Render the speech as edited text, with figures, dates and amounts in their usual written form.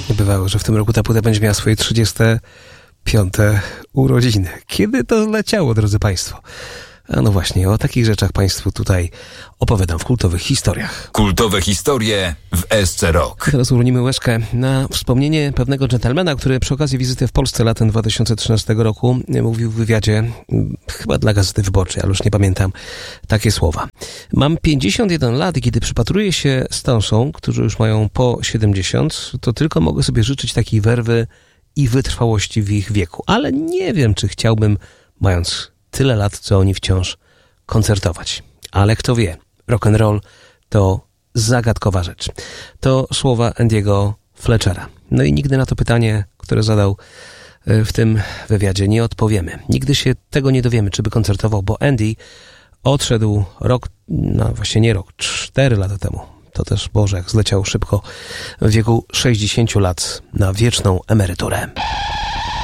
Bywało, że w tym roku ta płyta będzie miała swoje 35. urodziny. Kiedy to leciało, drodzy Państwo? A no właśnie, o takich rzeczach Państwu tutaj opowiadam w Kultowych Historiach. Kultowe historie w SC Rock. Teraz uronimy łezkę na wspomnienie pewnego dżentelmena, który przy okazji wizyty w Polsce latem 2013 roku mówił w wywiadzie, chyba dla Gazety Wyborczej, ale już nie pamiętam, takie słowa. Mam 51 lat i kiedy przypatruję się Stonesom, którzy już mają po 70, to tylko mogę sobie życzyć takiej werwy i wytrwałości w ich wieku. Ale nie wiem, czy chciałbym, mając tyle lat, co oni wciąż, koncertować. Ale kto wie, rock'n'roll to zagadkowa rzecz. To słowa Andy'ego Fletchera. No i nigdy na to pytanie, które zadał w tym wywiadzie, nie odpowiemy. Nigdy się tego nie dowiemy, czy by koncertował, bo Andy odszedł rok, no właśnie nie rok, 4 lata temu. To też, Boże, jak zleciał szybko, w wieku 60 lat na wieczną emeryturę.